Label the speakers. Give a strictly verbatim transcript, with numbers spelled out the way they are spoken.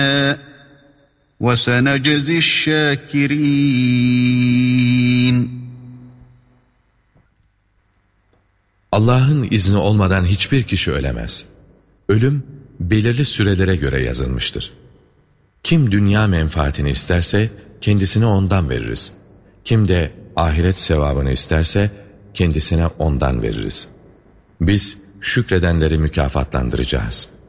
Speaker 1: وَسَنَجْزِي الشَّاكِرِينَ.
Speaker 2: Allah'ın izni olmadan hiçbir kişi ölemez. Ölüm belirli sürelere göre yazılmıştır. Kim dünya menfaatini isterse kendisine ondan veririz. Kim de ahiret sevabını isterse kendisine ondan veririz. Biz şükredenleri mükafatlandıracağız.